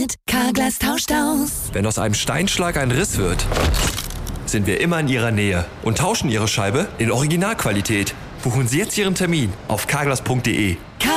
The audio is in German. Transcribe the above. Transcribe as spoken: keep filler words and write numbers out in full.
repariert, Carglass tauscht aus. Wenn aus einem Steinschlag ein Riss wird, sind wir immer in Ihrer Nähe und tauschen Ihre Scheibe in Originalqualität. Buchen Sie jetzt Ihren Termin auf carglass punkt de.